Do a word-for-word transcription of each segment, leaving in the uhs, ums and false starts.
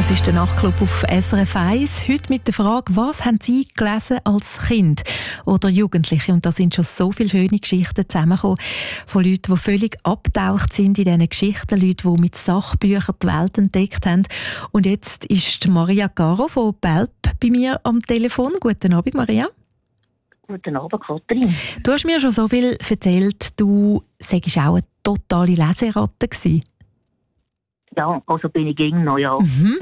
Das ist der Nachtclub auf S R F eins. Heute mit der Frage, was haben Sie gelesen als Kind oder Jugendliche? Und da sind schon so viele schöne Geschichten zusammengekommen von Leuten, die völlig abgetaucht sind in diesen Geschichten, Leute, die mit Sachbüchern die Welt entdeckt haben. Und jetzt ist Maria Caro von Belp bei mir am Telefon. Guten Abend, Maria. Guten Abend, Katrin. Du hast mir schon so viel erzählt, du sagst auch eine totale Leseratte gewesen. Ja, also bin ich gegen noch, ja. Mhm.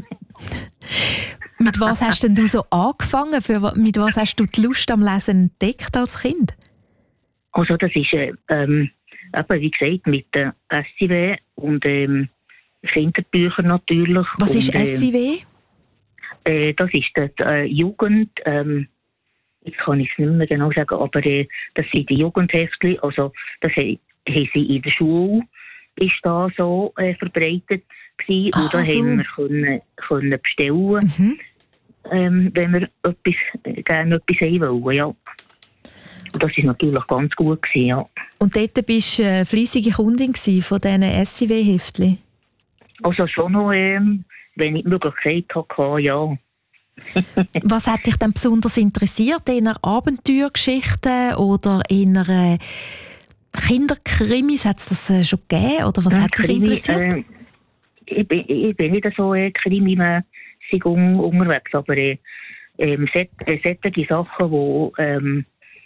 Mit was hast denn du so angefangen? Für, mit was hast du die Lust am Lesen entdeckt als Kind? Also das ist, äh, ähm, eben, wie gesagt, mit der S I W und ähm, Kinderbüchern natürlich. Was und, ist S I W? Äh, das ist die äh, Jugend, ähm, jetzt kann ich es nicht mehr genau sagen, aber äh, das sind die Jugendheftchen, also das haben, haben sie in der Schule, ist da so äh, verbreitet gewesen, Aha, und da so. haben wir können, können bestellen, Mhm. ähm, wenn wir etwas, äh, gerne etwas haben wollen, ja. Und das war natürlich ganz gut gewesen, ja. Und dort bist du eine fleissige Kundin von diesen S I W-Heftchen? Also schon noch, ähm, wenn ich die Möglichkeit hatte, ja. Was hat dich denn besonders interessiert? Eher Abenteuergeschichten oder eher äh, Kinderkrimis? Hat es das äh, schon gegeben? Oder was Ja, hat dich Krimi, interessiert? Äh, ich, bin, ich bin nicht so äh, krimimässig un, unterwegs, aber äh, ähm, set, äh, solche Sachen, wo, ähm,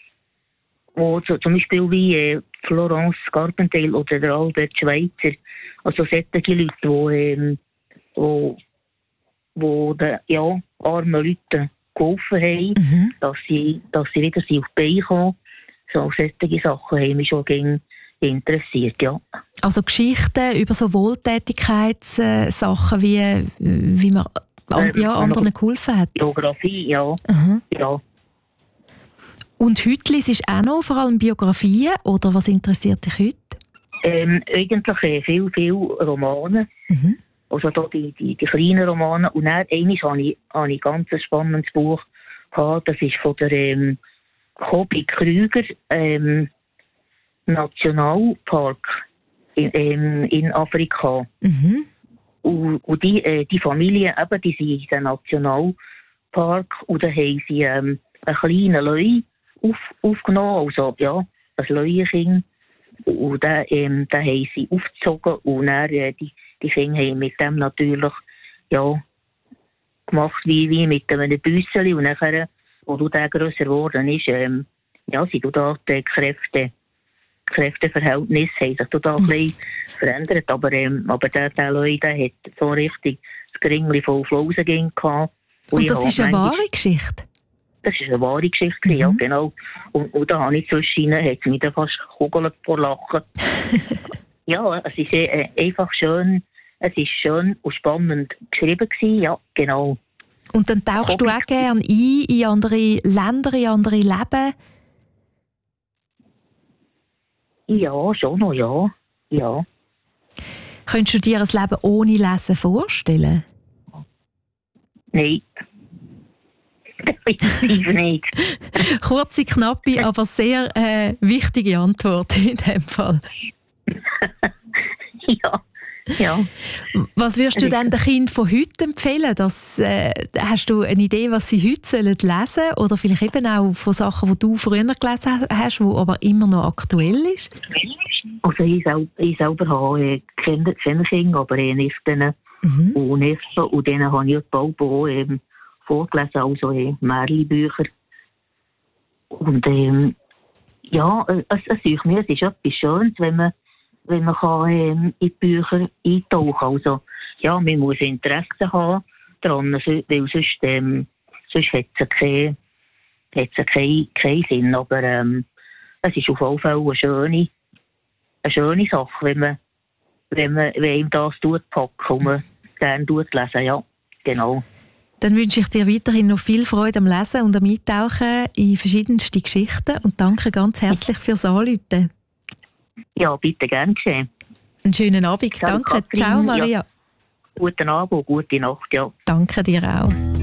wo so, zum Beispiel wie äh, Florence Carpendale oder der Albert Schweitzer, also solche Leute, wo, ähm, wo, wo den ja, armen Leuten geholfen haben, Mhm. dass, sie, dass sie wieder auf die Beine kommen. So solche Sachen haben mich schon gegen interessiert, ja. Also Geschichten über so Wohltätigkeitssachen, wie, wie man an, ja, anderen geholfen hat. Geografie, ja. Mhm. ja. Und heute liest du auch noch vor allem Biografien, oder was interessiert dich heute? Ähm, eigentlich äh, viel, viel Romane. Mhm. Also da die, die, die kleinen Romane. Und dann einmal habe ich, habe ich ein ganz spannendes Buch gehabt. Das ist von der ähm, Kobi Krüger ähm, Nationalpark in, ähm, in Afrika. Mhm. Und, und die, äh, die Familie, eben, die sind in diesem Nationalpark, und da haben sie ähm, einen kleinen Löwe auf, aufgenommen, also ja, ein Löwenkind. Und den, ähm, den haben sie aufgezogen, und dann, äh, die, die Kinder haben mit dem natürlich ja, gemacht wie, wie mit einem Büsseli. Und nachher, wo der grösser geworden ist, ähm, ja, sind da die Kräfte, Kräfteverhältnisse haben sich da ein bisschen verändert. Aber, ähm, aber der, der Löwe, der hat so richtig das Geringli voll Flausen gehabt. Und, und das ist eine wahre Geschichte? Das ist eine wahre Geschichte, mhm. ja, genau. Und, und da habe ich zwischen ihnen, hat es mich dann fast gekugelt vor Lachen. Ja, es ist äh, einfach schön, es ist schön und spannend geschrieben gewesen, ja, genau. Und dann tauchst Hobby. Du auch gerne ein in andere Länder, in andere Leben? Ja, schon noch, ja. ja. Könntest du dir ein Leben ohne Lesen vorstellen? Nein. Definitiv nicht. Kurze, knappe, aber sehr äh, wichtige Antwort in dem Fall. ja, ja. Was würdest du denn den Kindern von heute empfehlen? Das, äh, hast du eine Idee, was sie heute sollen lesen sollen? Oder vielleicht eben auch von Sachen, die du früher gelesen hast, die aber immer noch aktuell ist? Also ich, sel- ich selber habe äh, keine, keine Kinder, aber äh, Neffen mhm. und Neffen. Und denen habe ich bald auch ähm, vorgelesen, also äh, Märchenbücher. Und ähm, ja, äh, es, es, ist mir, es ist etwas Schönes, wenn man, wenn man kann, ähm, in die Bücher eintauchen kann. Also ja, man muss Interesse haben daran, weil sonst, ähm, sonst hat es keinen kein, kein Sinn. Aber ähm, es ist auf jeden Fall eine schöne, eine schöne Sache, wenn man, wenn man wenn ihm das tut, packen und man gerne tut lesen, ja, genau. Dann wünsche ich dir weiterhin noch viel Freude am Lesen und am Eintauchen in verschiedenste Geschichten und danke ganz herzlich fürs Anrufen. Ja, bitte, gern geschehen. Einen schönen Abend. Ciao, danke. Katrin. Ciao, Maria. Ja. Guten Abend und gute Nacht, ja. Danke dir auch.